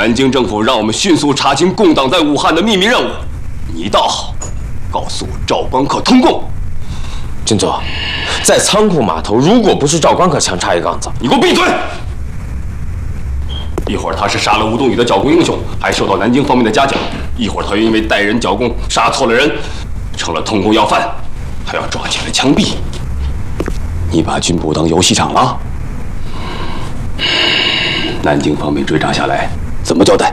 南京政府让我们迅速查清共党在武汉的秘密任务，你倒好，告诉我赵光克通共。 金总，在仓库码头，如果不是赵光克强插一杠子， 你给我闭嘴！一会儿他是杀了吴冬雨的剿共英雄，还受到南京方面的嘉奖；一会儿他又因为带人剿共杀错了人，成了通共要犯，还要抓起来枪毙。你把军部当游戏场了？南京方面追查下来，怎么交代？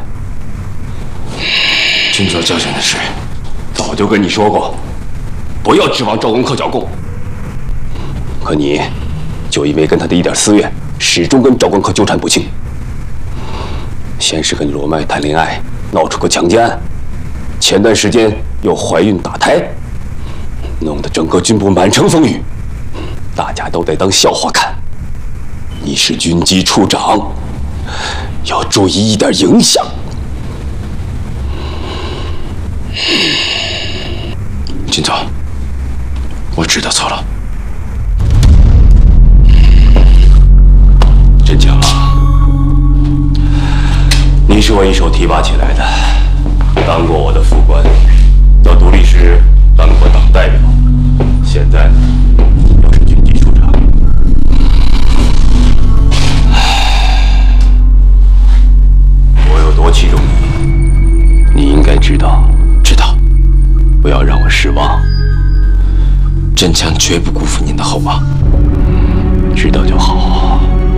军座交代的是， 早就跟你说过，不要指望赵光克剿共。可你，就因为跟他的一点私怨，始终跟赵光克纠缠不清。先是跟罗麦谈恋爱，闹出个强奸案，前段时间又怀孕打胎，弄得整个军部满城风雨，大家都得当笑话看。你是军机处长，要注意一点影响。 金总，我知道错了。 真强啊！你是我一手提拔起来的，当过我的副官，到独立时当过党代表，现在又是军机处长。我有多器重你，你应该知道。 知道， 不要让我失望。 真枪绝不辜负您的厚望。 知道就好。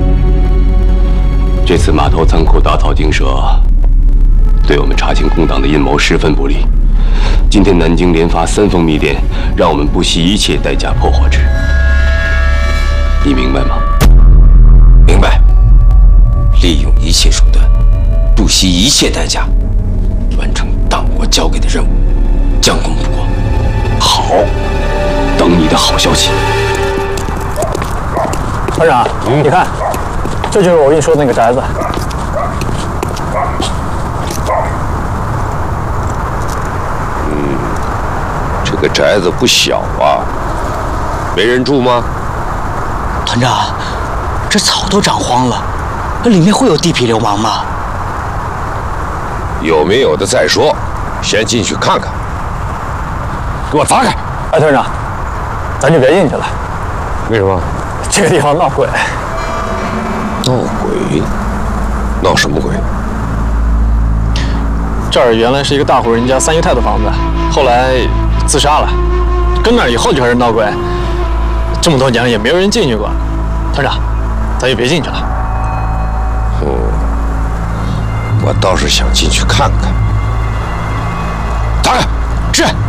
这次码头仓库打草惊蛇，对我们查清共党的阴谋十分不利。今天南京连发3封密电，让我们不惜一切代价破获之。你明白吗？ 明白。利用一切手段，不惜一切代价，完成党国交给的任务，将功补过。 好，等你的好消息。 团长，你看，这就是我跟你说的那个宅子。 这个宅子不小啊，没人住吗？ 团长，这草都长荒了，那里面会有地痞流氓吗？ 有没有的再说，先进去看看。 给我砸开！哎，团长，咱就别进去了。 为什么？ 这个地方闹鬼。 闹鬼？闹什么鬼？ 这儿原来是一个大户人家3姨太的房子，后来自杀了。跟那儿以后就开始闹鬼，这么多年了也没有人进去过。团长，咱就别进去了。 我倒是想进去看看。打开，是。